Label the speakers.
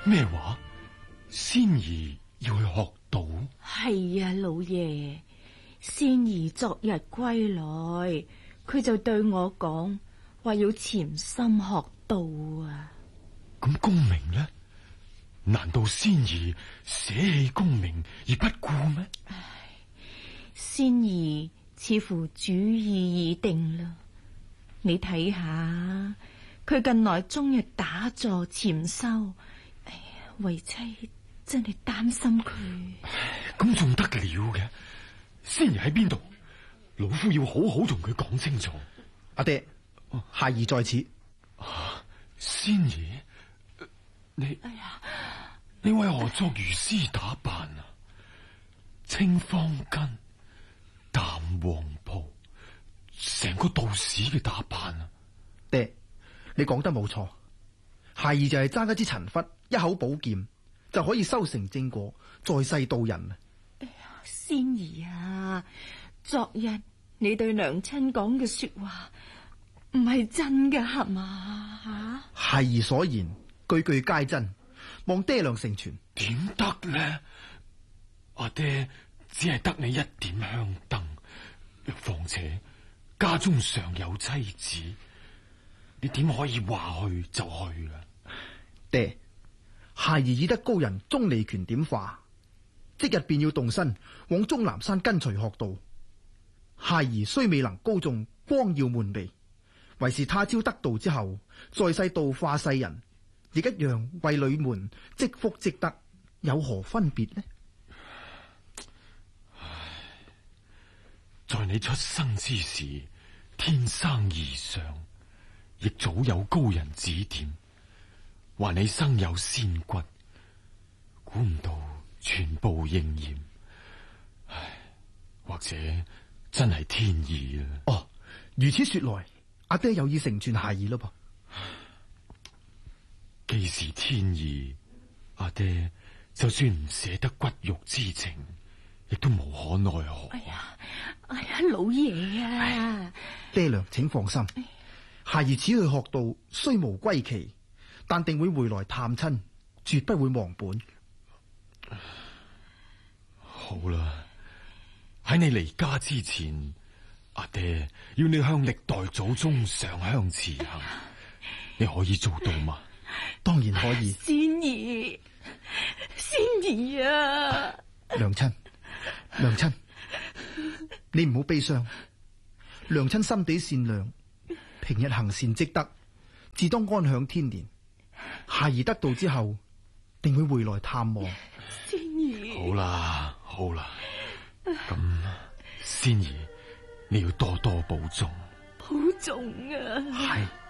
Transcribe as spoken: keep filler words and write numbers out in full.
Speaker 1: 咩話？仙兒要去學道？
Speaker 2: 係啊，老爺，仙兒昨日歸來，佢就對我講，話要潛心學道啊。
Speaker 1: 咁功名呢？難道仙兒捨棄功名而不顧咩？
Speaker 2: 唉，仙兒似乎主意已定啦。你睇下，佢近來終日打坐潛修，哎呀，為妻真係擔心佢。
Speaker 1: 咁仲得了嘅？仙兒喺邊度？老夫要好好同佢講清楚。
Speaker 3: 阿爹，孩兒在此。
Speaker 1: 啊，仙兒，你，
Speaker 2: 哎呀，
Speaker 1: 你為何作如斯打扮啊？青方巾、淡黃袍，成個道士嘅打扮啊！
Speaker 3: 爹，你講得冇錯，孩兒就係爭一支塵拂，一口寶劍就可以修成正果，在世度人。
Speaker 2: 哎呀，仙兒啊，昨日你對娘親講嘅說話唔係真嘅係嘛？吓，
Speaker 3: 孩兒所言句句皆真，望爹娘成全。
Speaker 1: 點得呢？阿爹只係得你一點香燈，況且家中尚有妻子，你點可以話去就去啊？
Speaker 3: 爹，孩兒已得高人鍾離權點化，即日便要動身往終南山跟隨學道。孩兒雖未能高中光耀門楣，唯是他朝得道之後，在世度化世人，亦一樣為女們積福積德，有何分別呢？
Speaker 1: 唉，在你出生之時，天生異常，亦早有高人指點，話你生有仙骨，估唔到全部應驗。唉，或者真係天意啊！
Speaker 3: 哦，如此說來，阿爹有意成全孩兒咯噃。
Speaker 1: 既是天意，阿爹就算唔捨得骨肉之情，亦都無可奈何。
Speaker 2: 哎呀，哎呀，老爺啊，
Speaker 3: 爹娘請放心，孩兒此去學道雖無歸期，但定會回來探親，絕不會忘本。
Speaker 1: 好啦，喺你離家之前，阿爹要你向歷代祖宗上香辭行，你可以做到嗎？
Speaker 3: 當然可以。
Speaker 2: 仙兒，仙兒啊！
Speaker 3: 娘親，娘親，你唔好悲傷。娘親心地善良，平日行善積德，自當安享天年。孩兒得道之後，定會回來探望。
Speaker 2: 仙兒，
Speaker 1: 好啦，好啦，咁仙兒你要多多保重。
Speaker 2: 保重啊！
Speaker 3: 係。